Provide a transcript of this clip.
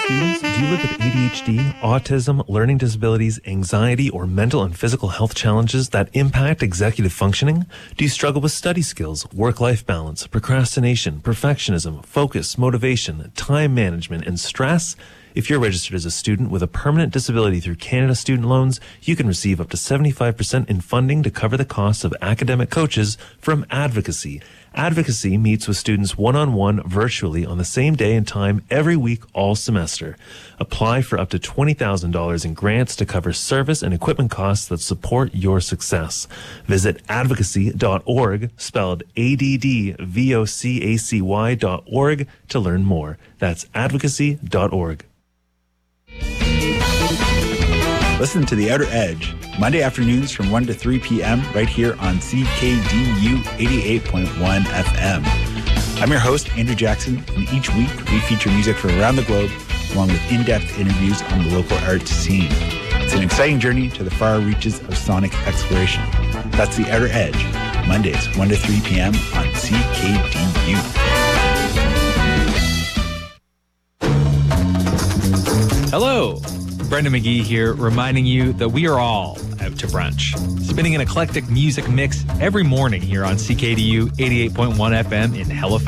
students, do you live with ADHD, autism, learning disabilities, anxiety, or mental and physical health challenges that impact executive functioning? Do you struggle with study skills, work-life balance, procrastination, perfectionism, focus, motivation, time management, and stress? If you're registered as a student with a permanent disability through Canada Student Loans, you can receive up to 75% in funding to cover the costs of academic coaches from Advocacy. Advocacy meets with students one-on-one virtually on the same day and time every week all semester. Apply for up to $20,000 in grants to cover service and equipment costs that support your success. Visit advocacy.org, spelled ADDVOCACY.org, to learn more. That's advocacy.org. Listen to The Outer Edge, Monday afternoons from 1 to 3 p.m. right here on CKDU 88.1 FM. I'm your host, Andrew Jackson, and each week we feature music from around the globe, along with in-depth interviews on the local arts scene. It's an exciting journey to the far reaches of sonic exploration. That's The Outer Edge, Mondays, 1 to 3 p.m. on CKDU. Hello, Brendan McGee here, reminding you that we are all out to brunch. Spinning an eclectic music mix every morning here on CKDU 88.1 FM in Halifax.